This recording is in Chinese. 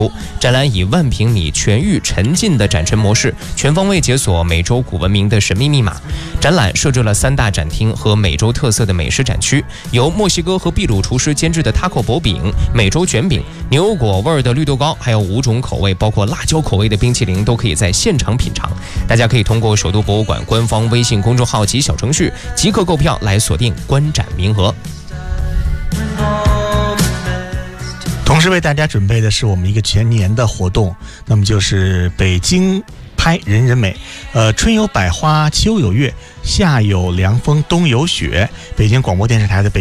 展览以万平米全域沉浸的展陈模式，全方位解锁美洲古文明的神秘密码。展览设置了3大展厅和美洲特色的美食展区，由墨西哥和秘鲁厨师监制的 taco 薄饼、美洲卷饼、牛油果味的绿豆糕，还有5种口味，包括辣椒口味的冰淇淋，都可以在现场品尝。大家可以通过首都博物馆官方微信公众号及小程序即刻购票来锁定观展名额。 同时为大家准备的是我们一个全年的活动，那么就是北京拍人人美。春有百花，秋有月，夏有凉风，冬有雪。北京广播电视台的